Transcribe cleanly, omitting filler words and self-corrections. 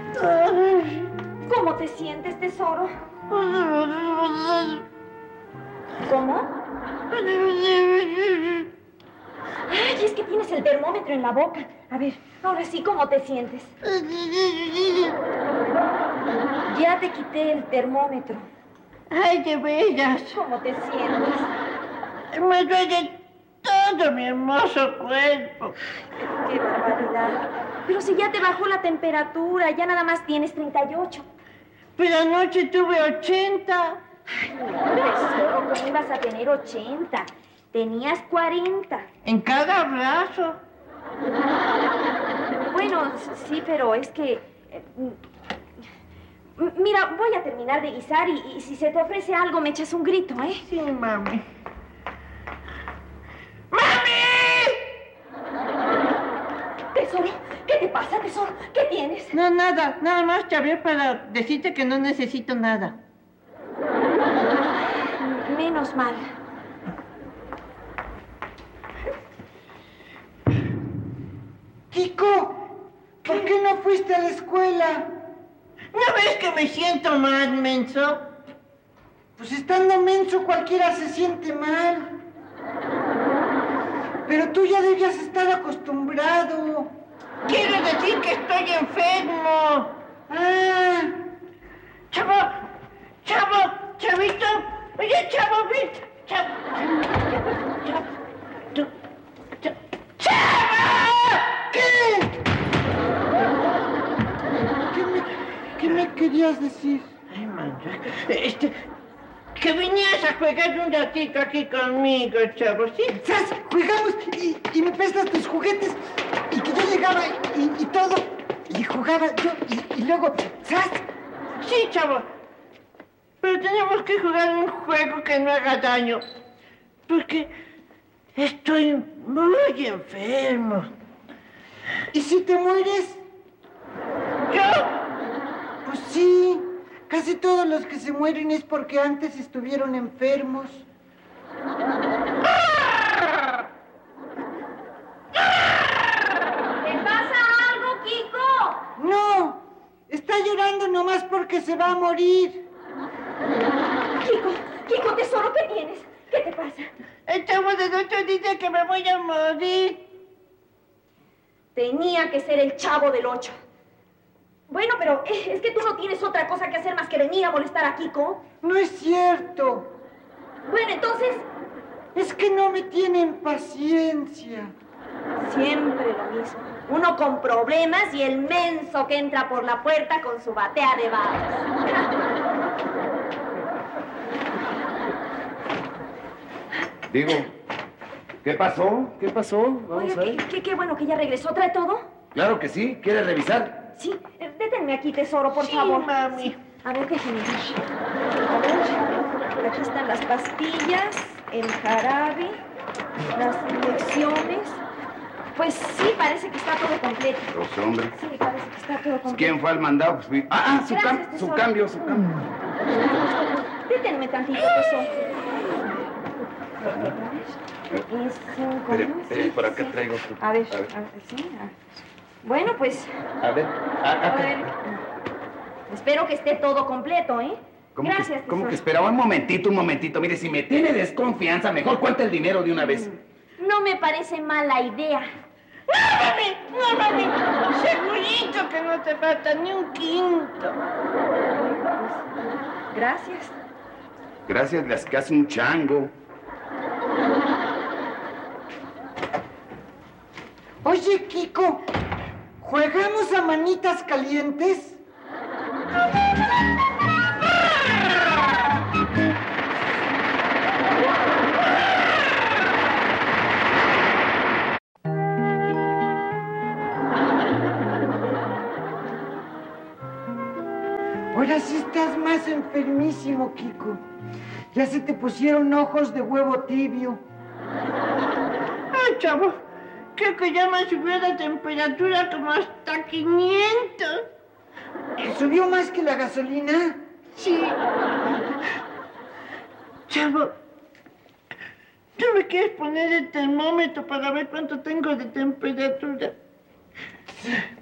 ¿Cómo te sientes, tesoro? ¿Cómo? Ay, es que tienes el termómetro en la boca. A ver, ahora sí, ¿cómo te sientes? Ya te quité el termómetro. Ay, de veras. ¿Cómo te sientes? Me duele todo mi hermoso cuerpo. ¡Qué barbaridad! Pero si ya te bajó la temperatura, ya nada más tienes 38. Pero anoche tuve 80. Ay, no, tesoro, ¿cómo ibas a tener 80? Tenías 40. En cada brazo. Bueno, sí, pero es que... mira, voy a terminar de guisar y si se te ofrece algo me echas un grito, ¿eh? Sí, mami. ¡Mami! Tesoro, ¿qué te pasa, tesoro? ¿Qué tienes? No, nada. Nada más te hablé para decirte que no necesito nada. Menos mal. Kiko, ¿por qué no fuiste a la escuela? ¿No ves que me siento mal, menso? Pues estando menso cualquiera se siente mal. Pero tú ya debías estar acostumbrado. Quiero decir que estoy enfermo. Ah, Chavito. Oye, chavo, ven. ¡Chavo! ¿qué? ¿Qué me querías decir? Ay, man, que vinieras a jugar un ratito aquí conmigo, chavo, ¿sí? ¡Sas! Jugamos y me prestas tus juguetes y que yo llegaba y todo y jugaba yo y luego ¡sas! Sí, chavo. Pero tenemos que jugar un juego que no haga daño. Porque estoy muy enfermo. ¿Y si te mueres? ¿Yo? Pues sí, casi todos los que se mueren es porque antes estuvieron enfermos. ¿Te pasa algo, Kiko? No, está llorando nomás porque se va a morir. Kiko, tesoro, ¿qué tienes? ¿Qué te pasa? El chavo de noche dice que me voy a morir. Tenía que ser el Chavo del 8. Bueno, pero es que tú no tienes otra cosa que hacer más que venir a molestar a Kiko. No es cierto. Bueno, entonces... Es que no me tienen paciencia. Siempre lo mismo. Uno con problemas y el menso que entra por la puerta con su batea de balas. Digo, ¿qué pasó? ¿Qué pasó? Vamos a ver. Oye, qué bueno que ya regresó. ¿Trae todo? Claro que sí. ¿Quieres revisar? Sí, deténme aquí, tesoro, por favor. Mami. Sí. A ver, déjeme ver. A ver, aquí están las pastillas, el jarabe, las inyecciones. Pues sí, parece que está todo completo. Los hombres. Sí, parece que está todo completo. ¿Quién fue al mandado? Pues fui. Su Gracias, tesoro. cambio. Deténme tantito, tesoro. Espere, por acá traigo tu... A ver, sí. Bueno, pues... A ver, A ver. Espero que esté todo completo, ¿eh? Gracias, ¿Cómo que tesoro. espera? Un momentito. Mire, si me tiene desconfianza, mejor cuenta el dinero de una vez. No me parece mala idea. No, mami. Segurito que no te falta ni un quinto. Gracias. Gracias, las que hace un chango. Oye, Kiko, ¿juegamos a manitas calientes? Ahora sí estás más enfermísimo, Kiko. Ya se te pusieron ojos de huevo tibio. Ay, chavo, creo que ya me subió la temperatura como hasta 500. ¿Subió más que la gasolina? Sí. Chavo, ¿tú me quieres poner el termómetro para ver cuánto tengo de temperatura?